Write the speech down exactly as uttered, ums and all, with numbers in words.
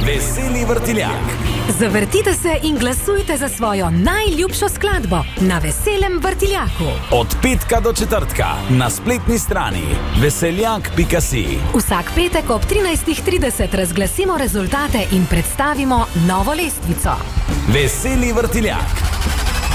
Veseli vrtiljak. Zavrtite se in glasujte za svojo najljubšo skladbo na Veselem vrtiljaku. Od petka do četrtka na spletni strani veseljak pika si. Vsak petek ob trinajstih trideset razglasimo rezultate in predstavimo novo lestvico. Veseli vrtiljak.